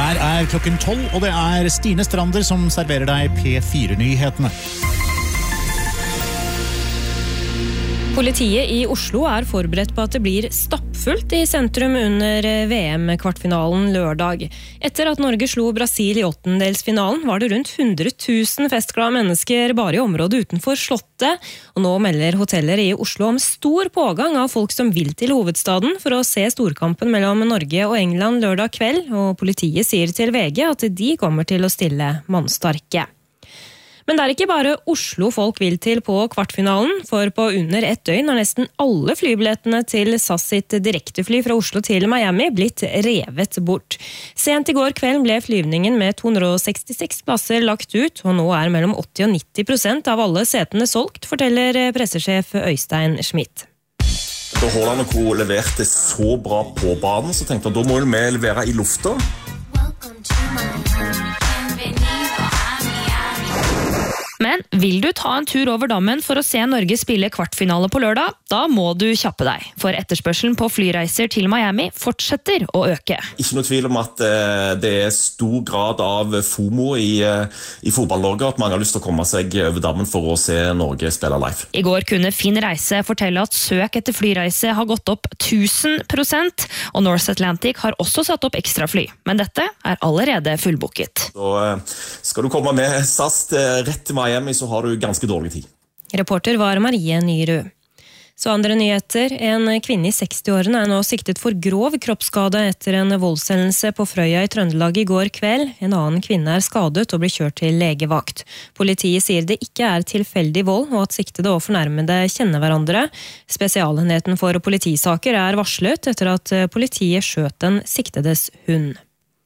Her klokken 12, og det Stine Strander som serverer deg P4-nyhetene. Politiet i Oslo forberedt på at det blir stappfullt i sentrum under VM-kvartfinalen lørdag. Etter at Norge slo Brasil i åttendelsfinalen var det rundt 100 000 festglade mennesker bare i området utenfor Slottet, og nå melder hoteller i Oslo om stor pågang av folk som vil til hovedstaden for å se storkampen mellom Norge og England lørdag kveld, og politiet sier til VG at de kommer til å stille mannsterke. Men det ikke bare Oslo folk vil til på kvartfinalen, for på under ett døgn har nesten alle flybillettene til SAS sitt direktefly fra Oslo til Miami blitt revet bort. Sent i går kveld ble flyvningen med 266 plasser lagt ut, og nå mellom 80 og 90% av alle setene solgt, forteller pressesjef Øystein Schmidt. Da Haaland og Co. leverte så bra på banen, så tenkte jeg da må vi levere i lufta. Men vil du ta en tur over dammen for å se Norge spille kvartfinale på lørdag, da må du kjappe deg. For etterspørselen på flyreiser til Miami fortsetter å øke. Ikke noe tvil om at det stor grad av FOMO i fotball-Norge, at mange har lyst til å komme seg over dammen for å se Norge spille live. I går kunne Finn Reise fortelle at søk etter flyreise har gått opp 1000%, og North Atlantic har også satt opp ekstra fly. Men dette allerede fullbooket. Så skal du komme med SAS rett til Miami, så har du ganske dårlig tid. Reporter var Marie Nyrud. Så andre nyheter. En kvinne i 60-årene nå siktet for grov kroppsskade etter en voldshendelse på Frøya i Trøndelag i går kveld. En annen kvinne skadet og ble kjørt til legevakt. Politiet sier det ikke tilfeldig vold, og at siktede og fornærmede kjenner hverandre. Spesialenheten for politisaker varslet etter at politiet skjøt den siktedes hund.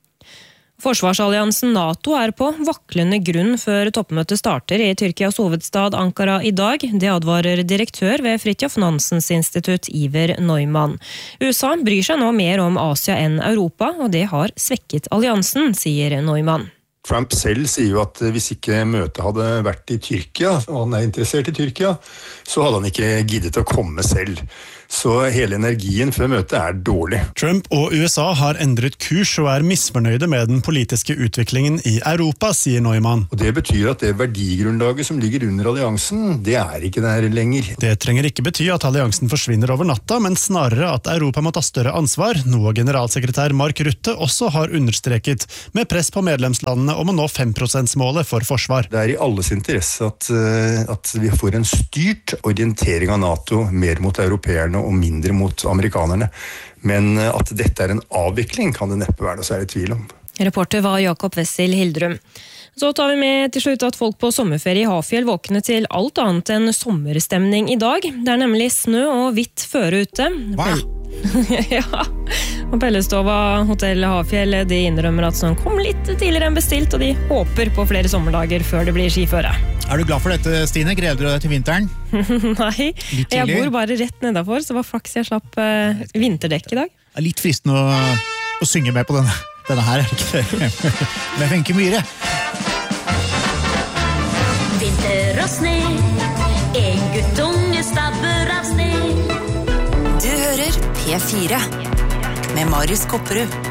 Forsvarsalliansen NATO på vaklende grunn før toppmøtet starter i Tyrkias hovedstad Ankara i dag. Det advarer direktør ved Fridtjof Nansens institutt Iver Neumann. USA bryr seg nå mer om Asia enn Europa, og det har svekket alliansen, sier Neumann. Trump selv sier jo at hvis ikke møtet hadde vært i Tyrkia, og han interessert i Tyrkia, så hadde han ikke giddet å komme selv. Så hele energien før møtet dårlig. Trump og USA har endret kurs og misfornøyde med den politiske utviklingen i Europa, sier Neumann. Og det betyr at det verdigrunnlaget som ligger under alliansen, det ikke der lenger. Det trenger ikke bety at alliansen forsvinner over natta, men snarere at Europa må ta større ansvar, noe generalsekretær Mark Rutte også har understreket, med press på medlemslandene om å nå 5%-målet for forsvar. Det i alles interesse at vi får en styrt orientering av NATO mer mot europeerne og mindre mot amerikanerne. Men at dette en avvikling kan det neppe være noe særlig tvil om. Reporter var Jakob Wessel Hildrum. Så tar vi med til slutt at folk på sommerferie i Hafjell våkner til alt annet enn sommerstemning i dag. Det nemlig snø og hvitt føre ute. Hva? Ja, og Pellestova Hotell Hafjell de innrømmer at snøen kom litt tidligere enn bestilt, og de håper på flere sommerdager før det blir skiføre. Du glad for dette, Stine? Gleder du deg til vinteren? Nei, jeg bor bare rett nedenfor, så var flaks jeg slapp vinterdekk i dag. Det litt fristende å synge med på denne her, ikke det? Med Wenche Myhre. Vinter og sne, en guttunge stabber av sne. Du hører P4 med Marius Kopperud.